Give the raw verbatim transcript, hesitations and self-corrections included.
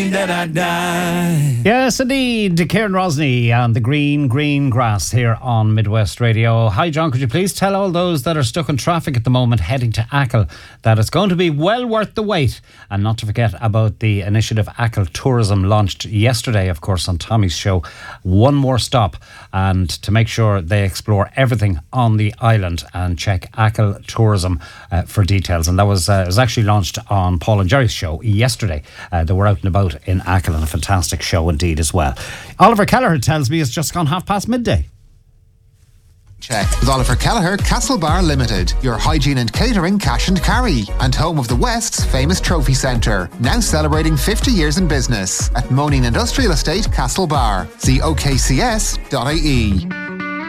That I die. Yes, indeed. Kieran Rosny and the green, green grass here on Midwest Radio. Hi, John. Could you please tell all those that are stuck in traffic at the moment heading to Achill that it's going to be well worth the wait? And not to forget about the initiative Achill Tourism launched yesterday, of course, on Tommy's show. One more stop, and to make sure they explore everything on the island, and check Achill Tourism uh, for details. And that was, uh, was actually launched on Paul and Jerry's show yesterday. Uh, they were out and about in Achill, and a fantastic show indeed as well. Oliver Kelleher tells me it's just gone half past midday. Check with Oliver Kelleher, Castlebar Limited, your hygiene and catering cash and carry, and home of the West's famous trophy centre, now celebrating fifty years in business at Moaning Industrial Estate, Castlebar. See O K C S dot I E.